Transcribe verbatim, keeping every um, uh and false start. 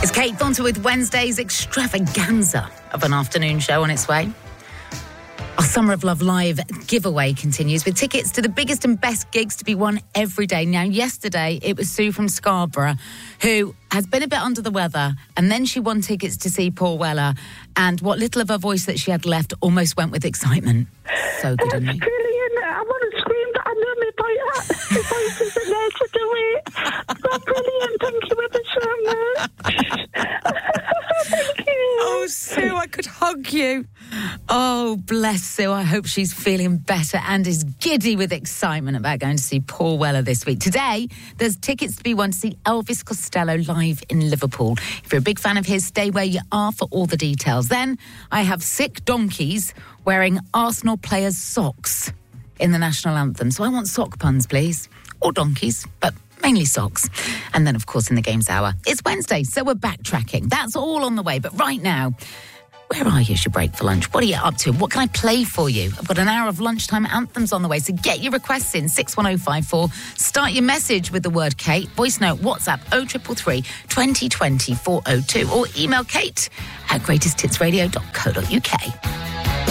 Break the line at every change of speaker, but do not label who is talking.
It's Kate Thornton with Wednesday's extravaganza of an afternoon show on its way. Our Summer of Love Live giveaway continues with tickets to the biggest and best gigs to be won every day. Now, yesterday, it was Sue from Scarborough who has been a bit under the weather, and then she won tickets to see Paul Weller, and what little of her voice that she had left almost went with excitement. So good, isn't it?
Brilliant. I want to scream, but I know my voice, my voice isn't there to do it. But brilliant. Thank you ever so much. Thank you.
Oh, Sue, I could hug you. Oh, bless Sue. I hope she's feeling better and is giddy with excitement about going to see Paul Weller this week. Today, there's tickets to be won to see Elvis Costello live in Liverpool. If you're a big fan of his, stay where you are for all the details. Then I have sick donkeys wearing Arsenal players' socks in the national anthem. So I want sock puns, please. Or donkeys, but mainly socks. And then, of course, in the Games Hour, it's Wednesday, so we're backtracking. That's all on the way. But right now, where are you as you break for lunch? What are you up to? What can I play for you? I've got an hour of lunchtime anthems on the way, so get your requests in, six one oh five four. Start your message with the word Kate. Voice note, WhatsApp, oh three three three, twenty twenty, four oh two. Or email Kate at greatest hits radio dot co dot uk.